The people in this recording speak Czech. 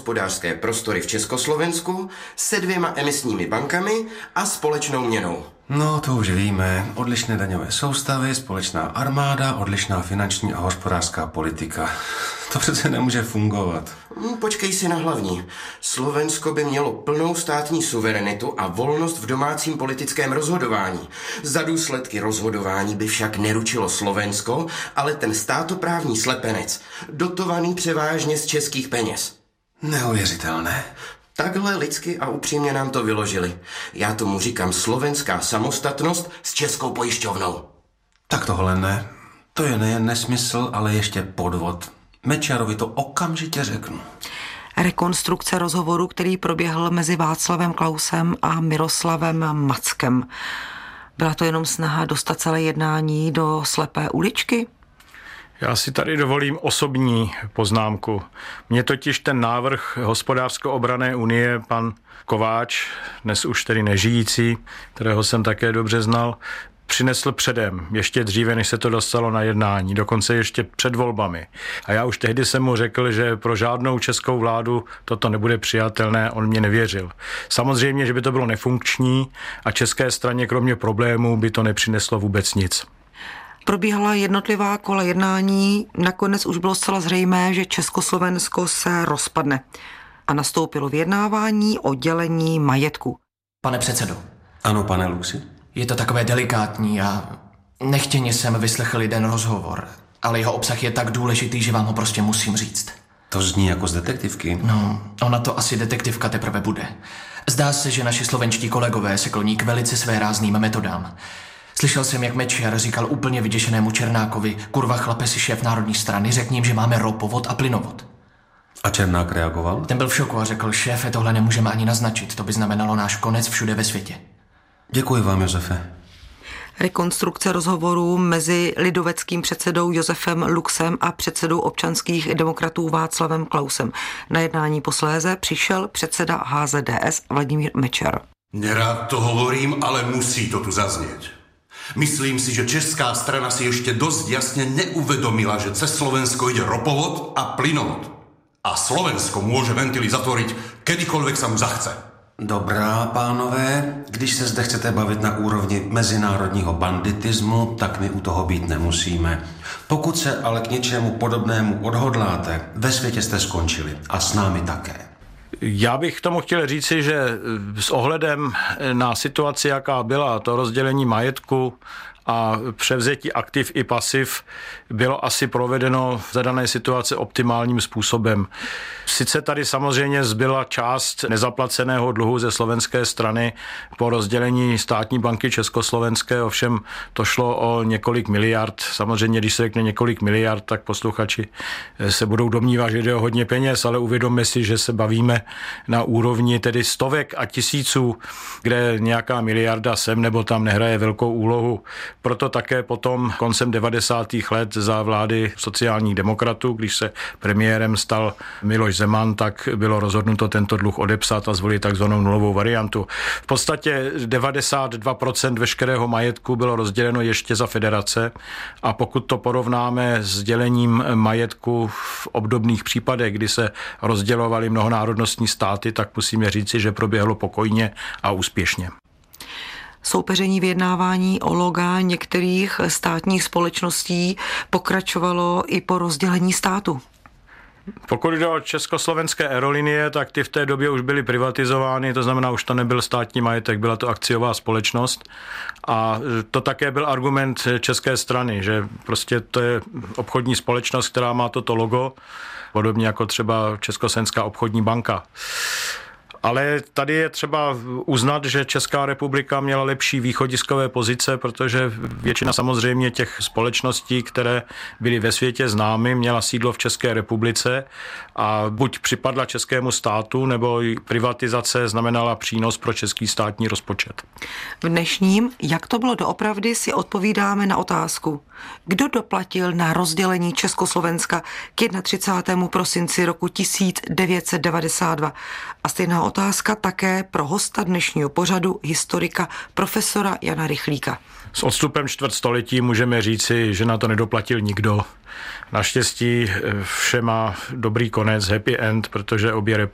hospodářské prostory v Československu se 2 emisními bankami a společnou měnou. No, to už víme. Odlišné daňové soustavy, společná armáda, odlišná finanční a hospodářská politika. To přece nemůže fungovat. Počkej si na hlavní. Slovensko by mělo plnou státní suverenitu a volnost v domácím politickém rozhodování. Za důsledky rozhodování by však neručilo Slovensko, ale ten státoprávní slepenec, dotovaný převážně z českých peněz. Neuvěřitelné. Takhle lidsky a upřímně nám to vyložili. Já tomu říkám slovenská samostatnost s českou pojišťovnou. Tak tohle ne. To je nejen nesmysl, ale ještě podvod. Mečiarovi to okamžitě řeknu. Rekonstrukce rozhovoru, který proběhl mezi Václavem Klausem a Miroslavem Mackem. Byla to jenom snaha dostat celé jednání do slepé uličky? Já si tady dovolím osobní poznámku. Mně totiž ten návrh Hospodářsko-obranné unie pan Kováč, dnes už tedy nežijící, kterého jsem také dobře znal, přinesl předem, ještě dříve, než se to dostalo na jednání, dokonce ještě před volbami. A já už tehdy jsem mu řekl, že pro žádnou českou vládu toto nebude přijatelné, on mě nevěřil. Samozřejmě, že by to bylo nefunkční a české straně kromě problémů by to nepřineslo vůbec nic. Probíhala jednotlivá kola jednání, nakonec už bylo zcela zřejmé, že Československo se rozpadne a nastoupilo vyjednávání o dělení majetku. Pane předsedo. Ano, pane Luxi. Je to takové delikátní a nechtěně jsem vyslechl jeden rozhovor, ale jeho obsah je tak důležitý, že vám ho prostě musím říct. To zní jako z detektivky. No, ona to asi detektivka teprve bude. Zdá se, že naši slovenští kolegové se kloní k velice svérázným metodám. Slyšel jsem, jak Mečiar říkal úplně vyděšenému Černákovi: kurva chlape, si šéf Národní strany, řekni jim, že máme ropovod a plynovod. A Černák reagoval? Ten byl v šoku a řekl: šéfe, tohle nemůžeme ani naznačit, to by znamenalo náš konec všude ve světě. Děkuji vám, Josefe. Rekonstrukce rozhovorů mezi lidoveckým předsedou Josefem Luxem a předsedou občanských demokratů Václavem Klausem. Na jednání posléze přišel předseda HZDS Vladimír Mečiar. Nerád to hovorím, ale musí to tu zaznieť. Myslím si, že česká strana si ešte dosť jasne neuvedomila, že cez Slovensko ide ropovod a plynovod. A Slovensko môže ventily zatvoriť, kedykoľvek sa mu zachce. Dobrá, pánové, když se zde chcete bavit na úrovni mezinárodního banditismu, tak my u toho být nemusíme. Pokud se ale k něčemu podobnému odhodláte, ve světě jste skončili a s námi také. Já bych tomu chtěl říci, že s ohledem na situaci, jaká byla, to rozdělení majetku a převzetí aktiv i pasiv bylo asi provedeno v dané situace optimálním způsobem. Sice tady samozřejmě zbyla část nezaplaceného dluhu ze slovenské strany po rozdělení státní banky československé, ovšem to šlo o několik miliard. Samozřejmě, když se řekne několik miliard, tak posluchači se budou domnívat, že jde o hodně peněz, ale uvědomme si, že se bavíme na úrovni tedy stovek a tisíců, kde nějaká miliarda sem nebo tam nehraje velkou úlohu. Proto také potom koncem 90. let za vlády sociálních demokratů, když se premiérem stal Miloš Zeman, tak bylo rozhodnuto tento dluh odepsat a zvolit takzvanou nulovou variantu. V podstatě 92% veškerého majetku bylo rozděleno ještě za federace a pokud to porovnáme s dělením majetku v obdobných případech, kdy se rozdělovaly mnohonárodnostní státy, tak musíme říci, že proběhlo pokojně a úspěšně. Soupeření vyjednávání o loga některých státních společností pokračovalo i po rozdělení státu. Pokud jde o československé aerolinie, tak ty v té době už byly privatizovány, to znamená, už to nebyl státní majetek, byla to akciová společnost. A to také byl argument české strany, že prostě to je obchodní společnost, která má toto logo, podobně jako třeba Československá obchodní banka. Ale tady je třeba uznat, že Česká republika měla lepší východiskové pozice, protože většina samozřejmě těch společností, které byly ve světě známy, měla sídlo v České republice a buď připadla českému státu, nebo privatizace znamenala přínos pro český státní rozpočet. V dnešním, jak to bylo doopravdy, si odpovídáme na otázku, kdo doplatil na rozdělení Československa k 31. prosinci roku 1992. A stejná otázka také pro hosta dnešního pořadu, historika profesora Jana Rychlíka. S odstupem čtvrtstoletí můžeme říci, že na to nedoplatil nikdo. Naštěstí vše má dobrý konec, happy end, protože obě republiky